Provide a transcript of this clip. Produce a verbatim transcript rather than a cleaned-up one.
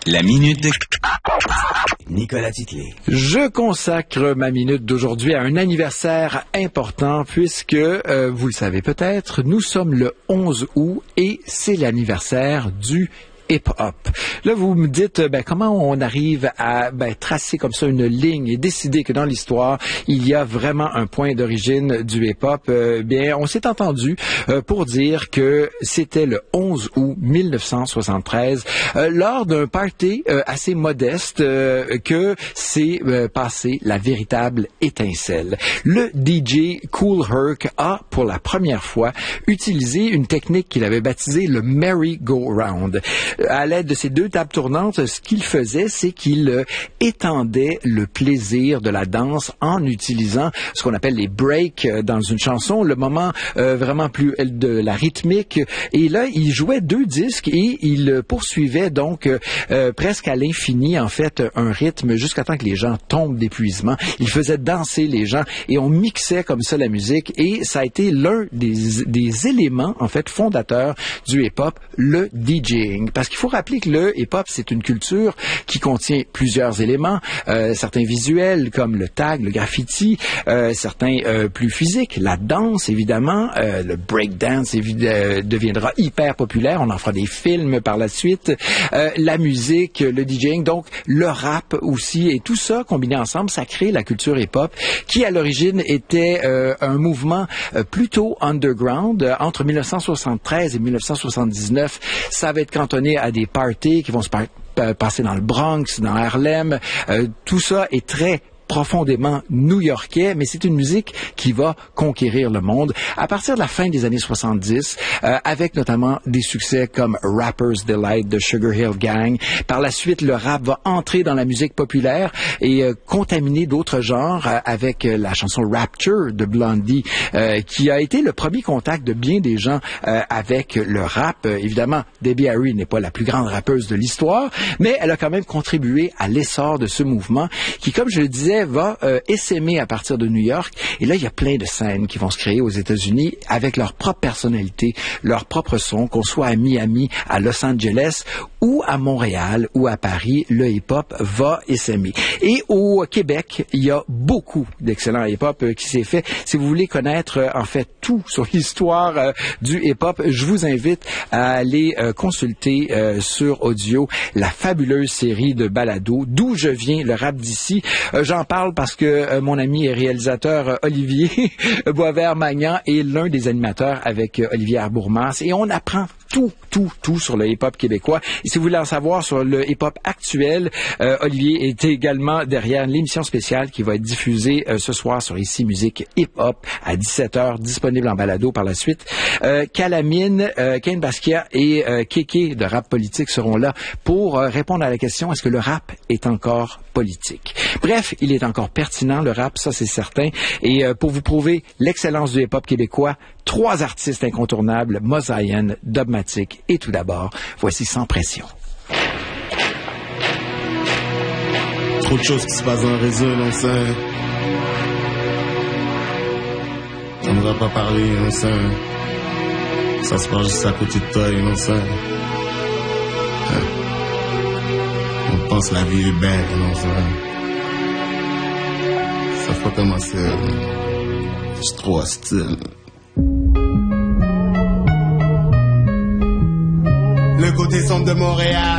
La minute de Nicolas Titley. Je consacre ma minute d'aujourd'hui à un anniversaire important puisque, euh, vous le savez peut-être, nous sommes le onze août et c'est l'anniversaire du hip-hop. Là, vous me dites, ben, comment on arrive à ben, tracer comme ça une ligne et décider que dans l'histoire, il y a vraiment un point d'origine du hip-hop? Euh, bien, on s'est entendu euh, pour dire que c'était le onze août mille neuf cent soixante-treize, euh, lors d'un party euh, assez modeste, euh, que s'est euh, passé la véritable étincelle. Le D J Kool Herc a, pour la première fois, utilisé une technique qu'il avait baptisée le merry-go-round. À l'aide de ces deux tables tournantes, ce qu'il faisait, c'est qu'il euh, étendait le plaisir de la danse en utilisant ce qu'on appelle les breaks euh, dans une chanson, le moment euh, vraiment plus de la rythmique. Et là, il jouait deux disques et il poursuivait donc euh, euh, presque à l'infini, en fait, un rythme jusqu'à temps que les gens tombent d'épuisement. Il faisait danser les gens et on mixait comme ça la musique et ça a été l'un des, des éléments, en fait, fondateurs du hip-hop, le DJing. Parce qu'il faut rappeler que le hip-hop, c'est une culture qui contient plusieurs éléments, euh, certains visuels comme le tag, le graffiti, euh, certains euh, plus physiques, la danse évidemment, euh, le breakdance euh, deviendra hyper populaire, on en fera des films par la suite, euh, la musique, le DJing, donc le rap aussi, et tout ça combiné ensemble, ça crée la culture hip-hop qui à l'origine était euh, un mouvement euh, plutôt underground. Euh, entre mille neuf cent soixante-treize et mille neuf cent soixante-dix-neuf, ça va être cantonné à des parties qui vont se par- passer dans le Bronx, dans Harlem. Euh, tout ça est très profondément new-yorkais, mais c'est une musique qui va conquérir le monde à partir de la fin des années soixante-dix, euh, avec notamment des succès comme Rapper's Delight de Sugar Hill Gang. Par la suite, le rap va entrer dans la musique populaire et euh, contaminer d'autres genres euh, avec euh, la chanson Rapture de Blondie, euh, qui a été le premier contact de bien des gens euh, avec le rap. Euh, évidemment, Debbie Harry n'est pas la plus grande rappeuse de l'histoire, mais elle a quand même contribué à l'essor de ce mouvement qui, comme je le disais, va euh, essaimer à partir de New York. Et là, il y a plein de scènes qui vont se créer aux États-Unis avec leur propre personnalité, leur propre son, qu'on soit à Miami, à Los Angeles ou à Montréal ou à Paris, le hip-hop va essaimer. Et au Québec, il y a beaucoup d'excellents hip-hop euh, qui s'est fait. Si vous voulez connaître euh, en fait tout sur l'histoire euh, du hip-hop, je vous invite à aller euh, consulter euh, sur audio la fabuleuse série de balados D'où je viens, le rap d'ici. Euh, j'en parle parce que euh, mon ami et réalisateur euh, Olivier Boisvert-Magnan est l'un des animateurs avec euh, Olivier Arbourmas et on apprend tout, tout, tout sur le hip-hop québécois. Et si vous voulez en savoir sur le hip-hop actuel, euh, Olivier est également derrière l'émission spéciale qui va être diffusée euh, ce soir sur Ici Musique Hip-Hop à dix-sept heures, disponible en balado par la suite. Euh, Calamine, euh, Kane Basquiat et euh, Kéké de Rap Politique seront là pour euh, répondre à la question, est-ce que le rap est encore politique? Bref, il est encore pertinent, le rap, ça c'est certain. Et euh, pour vous prouver l'excellence du hip-hop québécois, trois artistes incontournables, Mosaïen, Dogmatic et tout d'abord, voici Sans Pression. Trop de choses qui se passent dans le réseau, on sait. On ne va pas parler, on sait. Ça se passe juste à côté de toi, on sait. On pense la vie est belle, on sait. Ça faut commencer. C'est trop hostile. Le côté sombre de Montréal.